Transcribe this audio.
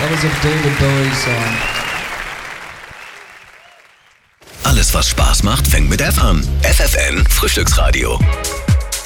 That was a David Bowie song. Alles, was Spaß macht, fängt mit F an. FFN Frühstücksradio.